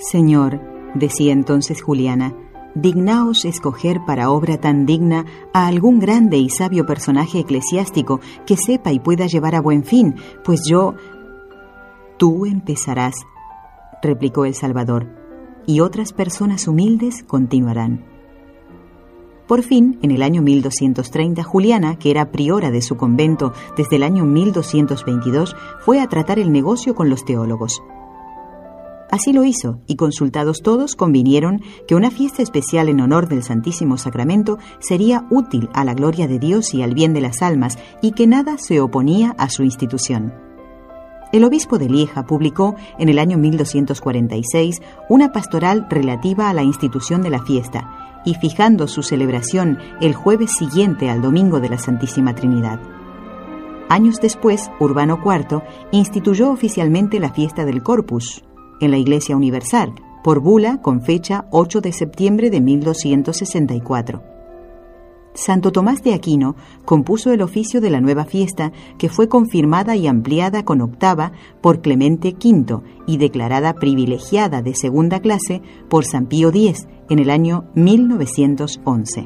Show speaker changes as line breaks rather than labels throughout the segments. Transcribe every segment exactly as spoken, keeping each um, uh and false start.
Señor, decía entonces Juliana, dignaos escoger para obra tan digna a algún grande y sabio personaje eclesiástico que sepa y pueda llevar a buen fin, pues yo... Tú empezarás, replicó el Salvador, y otras personas humildes continuarán. Por fin, en el año mil doscientos treinta, Juliana, que era priora de su convento desde el año mil doscientos veintidós, fue a tratar el negocio con los teólogos. Así lo hizo, y consultados todos, convinieron que una fiesta especial en honor del Santísimo Sacramento sería útil a la gloria de Dios y al bien de las almas, y que nada se oponía a su institución. El obispo de Lieja publicó en el año mil doscientos cuarenta y seis una pastoral relativa a la institución de la fiesta, y fijando su celebración el jueves siguiente al domingo de la Santísima Trinidad. Años después, Urbano cuarto instituyó oficialmente la fiesta del Corpus en la Iglesia Universal, por bula con fecha ocho de septiembre de mil doscientos sesenta y cuatro. Santo Tomás de Aquino compuso el oficio de la nueva fiesta, que fue confirmada y ampliada con octava por Clemente quinto y declarada privilegiada de segunda clase por San Pío X en el año mil novecientos once.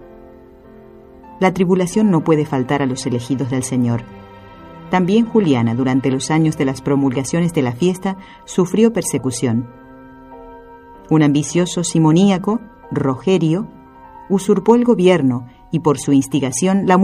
La tribulación no puede faltar a los elegidos del Señor. También Juliana, durante los años de las promulgaciones de la fiesta, sufrió persecución. Un ambicioso simoníaco, Rogerio, usurpó el gobierno y por su instigación la